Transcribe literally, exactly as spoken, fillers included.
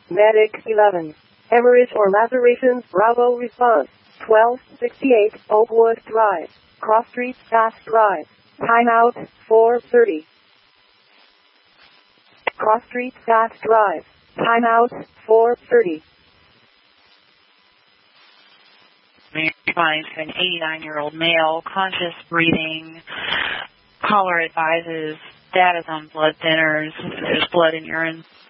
Medic eleven. Hemorrhage or lacerations, Bravo response. twelve sixty-eight Oakwood Drive. Cross Street, Bass Drive. Timeout, four thirty. Cross Street, Bass Drive. Timeout, four thirty. Responding to an eighty-nine-year-old male, conscious breathing. Caller advises status on blood thinners. There's blood in urine.